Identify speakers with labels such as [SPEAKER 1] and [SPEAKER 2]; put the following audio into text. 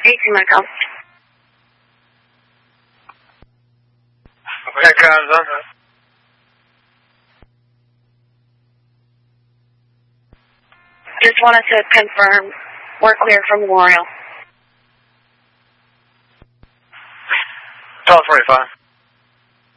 [SPEAKER 1] 18 Michael.
[SPEAKER 2] Echo Amazon.
[SPEAKER 1] Just wanted to confirm we're clear from Memorial.
[SPEAKER 2] 12:45.